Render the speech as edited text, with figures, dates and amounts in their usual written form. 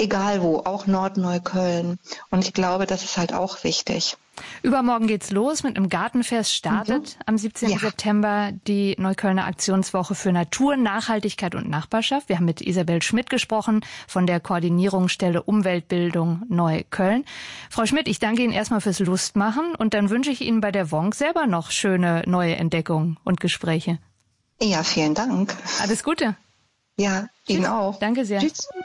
egal wo, auch Nordneukölln. Und ich glaube, das ist halt auch wichtig. Übermorgen geht's los mit einem Gartenfest. Startet am 17. September die Neuköllner Aktionswoche für Natur, Nachhaltigkeit und Nachbarschaft. Wir haben mit Isabel Schmidt gesprochen von der Koordinierungsstelle Umweltbildung Neukölln. Frau Schmidt, ich danke Ihnen erstmal fürs Lustmachen und dann wünsche ich Ihnen bei der WONK selber noch schöne neue Entdeckungen und Gespräche. Ja, vielen Dank. Alles Gute. Ja, Ihnen auch. Danke sehr. Tschüss.